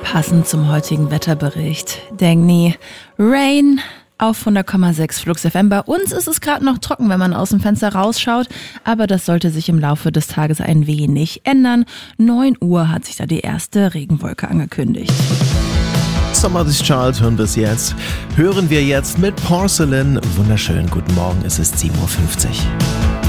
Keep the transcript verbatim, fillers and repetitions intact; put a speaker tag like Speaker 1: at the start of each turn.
Speaker 1: Passend zum heutigen Wetterbericht. Denk nie, Rain auf hundert Komma sechs Flux F M. Bei uns ist es gerade noch trocken, wenn man aus dem Fenster rausschaut, aber das sollte sich im Laufe des Tages ein wenig ändern. neun Uhr hat sich da die erste Regenwolke angekündigt.
Speaker 2: Somebody's Child hören bis jetzt. Hören wir jetzt mit Porcelain. Wunderschön, guten Morgen, es ist sieben Uhr fünfzig.